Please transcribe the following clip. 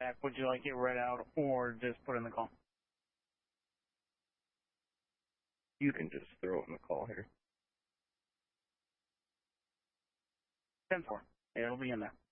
back. Would you like it read out or just put in the call? You can just throw it in the call here. 10-4. It'll be in there.